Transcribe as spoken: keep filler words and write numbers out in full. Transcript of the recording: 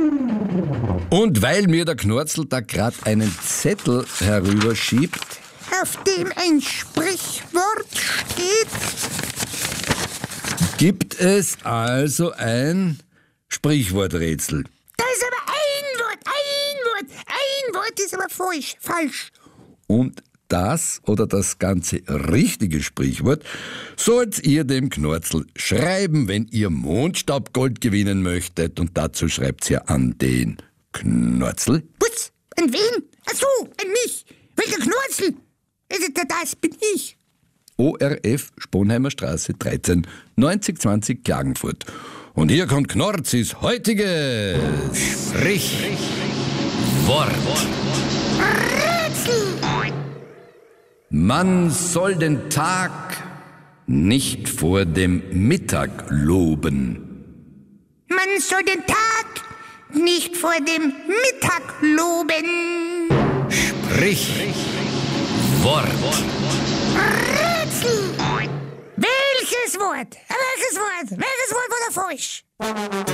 Und weil mir der Knorzel da grad einen Zettel herüberschiebt, auf dem ein Sprichwort steht, gibt es also ein Sprichworträtsel. da ist aber ein Wort, ein Wort, ein Wort ist aber falsch, falsch. Und das oder das ganze richtige Sprichwort sollt ihr dem Knorzel schreiben, wenn ihr Mondstaubgold gewinnen möchtet. Und dazu schreibt ihr an den Knorzel. Was? An wen? Ach so, an mich. Welcher Knorzel? Also, das bin ich. O R F Sponheimer Straße dreizehn, neunzig zwanzig Klagenfurt. Und hier kommt Knorzis heutiges Sprichwort. Rätsel. Man soll den Tag nicht vor dem Mittag loben. Man soll den Tag nicht vor dem Mittag loben. Sprichwort. Rätsel. Welches Wort? Welches Wort? Welches Wort war da falsch?